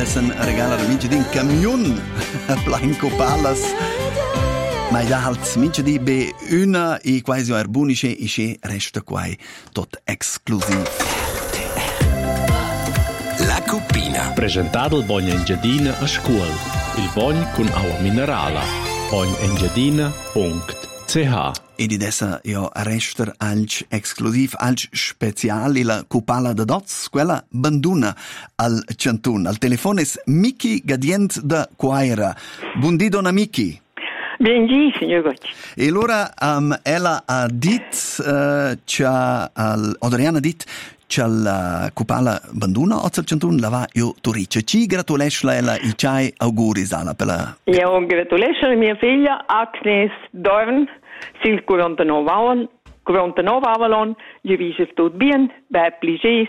adessen regala mince din camion plain copalas. Ma da halt mince di be una e quasi arbunice e che resta quai tot exclusiv. La Cuppina. Presentato il Bogn Engiadina a scuola. Il Bogn con acqua minerale. bognengiadina.ch. E di dessa io rester alc exclusiv, alc special la cupala de dots, quella banduna al Ciantun. Al telefono es Miki Gadient da Quaira. Buondì donna Miki. Benji, signor Gocci. E allora ella ha dit, Adriana ha dit, c'è la cupala banduna o c'è Ciantun la va io Torice. Ci gratulesce ella i ciai auguri sala per la... Io gratulesce la mia figlia Agnes Dorn, sil 49 Avalon, gli dice tutto bene, beh, pliges,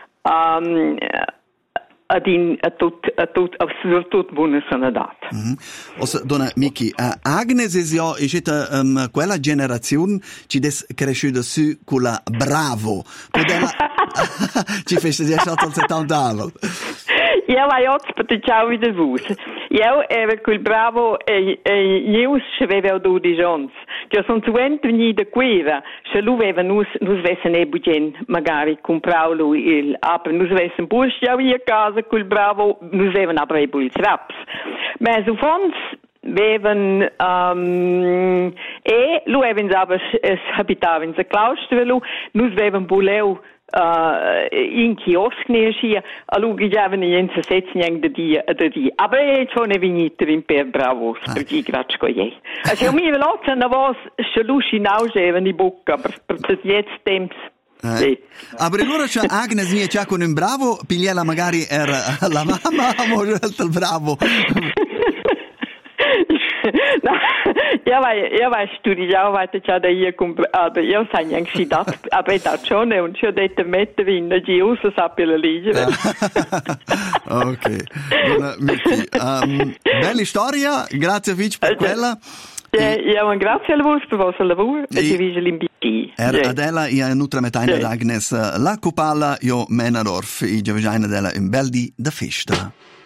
tutto buona sanità. Donna Miki, Agnes è quella generazione ci è cresciuta su con la Bravo. Ci fece già sotto il 70 anni. Io ho ospite ciao di vus. Io ero quel Bravo e io avevo 12 anni. Che sono venuti da qui, se lui aveva nus vessen e budget magari comprare lui il app, nus vessen bus ja a casa quel Bravo, nus avevano apre il traps. Ma su fons veven e lui aveva aber abitava in Claustro, nus veven buleu in kiosk neersia, allora giavano in se setzen da di. Aber jetzt schon venuto in per Bravos, per die gratschko je. Also mi velozza na vos shalushi nauseven di bocca, per jetzt temps. Sì. Aber allora c'è Agnes nie c'ha con un Bravo, pigliela magari era la mamma o il Bravo. No, io vai studiare, weiter già da io comprare, io sai neanche si dat, aber da schon und schon dette mette in der Gius sapere leggere. Ok. Miki, bella storia, grazie Fitch per quella. Ja, grazie a voi per il vostro lavoro e ci vige l'inviti. Adela e nutra metaina d'Agnes la Cupala io Menadorf e giovane della in Beldi da festa.